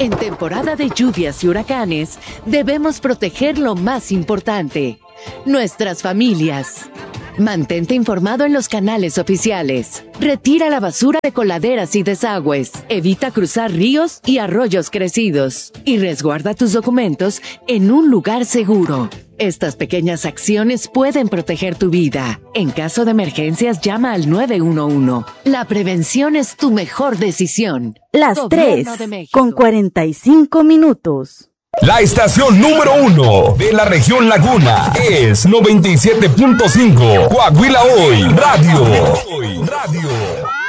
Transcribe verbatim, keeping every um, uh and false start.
En temporada de lluvias y huracanes, debemos proteger lo más importante, nuestras familias. Mantente informado en los canales oficiales. Retira la basura de coladeras y desagües. Evita cruzar ríos y arroyos crecidos. Y resguarda tus documentos en un lugar seguro. Estas pequeñas acciones pueden proteger tu vida. En caso de emergencias, llama al nueve uno uno. La prevención es tu mejor decisión. Las tres con cuarenta y cinco minutos. La estación número uno de la región Laguna es noventa y siete punto cinco Coahuila Hoy Radio. Radio.